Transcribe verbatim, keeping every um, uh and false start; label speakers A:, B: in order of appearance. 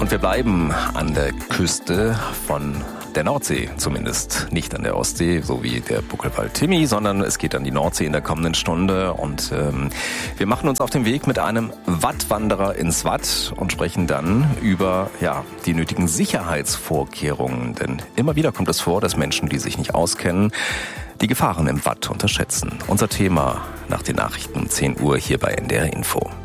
A: Und wir bleiben an der Küste von der Nordsee zumindest, nicht an der Ostsee, so wie der Buckelwald Timmy, sondern es geht an die Nordsee in der kommenden Stunde und ähm, wir machen uns auf den Weg mit einem Wattwanderer ins Watt und sprechen dann über ja die nötigen Sicherheitsvorkehrungen, denn immer wieder kommt es vor, dass Menschen, die sich nicht auskennen, die Gefahren im Watt unterschätzen. Unser Thema nach den Nachrichten um zehn Uhr hier bei N D R Info.